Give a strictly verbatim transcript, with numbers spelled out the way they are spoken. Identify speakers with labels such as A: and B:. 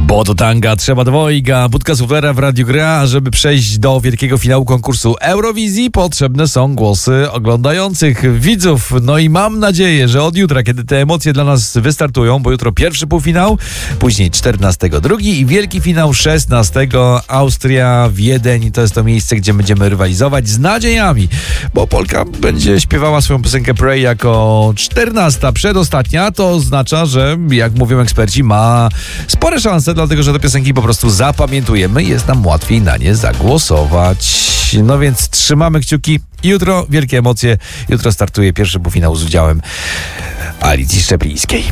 A: Bo do tanga trzeba dwojga. Budka Suflera w Radiu Gra. Żeby przejść do wielkiego finału konkursu Eurowizji, potrzebne są głosy oglądających widzów. No i mam nadzieję, że od jutra, kiedy te emocje dla nas wystartują, bo jutro pierwszy półfinał, później czternastego drugi i wielki finał szesnastego Austria, Wiedeń. To jest to miejsce, gdzie będziemy rywalizować z nadziejami, bo Polka będzie śpiewała swoją piosenkę Pray jako czternasta, przedostatnia. To oznacza, że jak mówią eksperci, ma spore szanse, dlatego że te piosenki po prostu zapamiętujemy i jest nam łatwiej na nie zagłosować. No więc trzymamy kciuki. Jutro wielkie emocje. Jutro startuje pierwszy półfinał z udziałem Alicji Szczeplińskiej.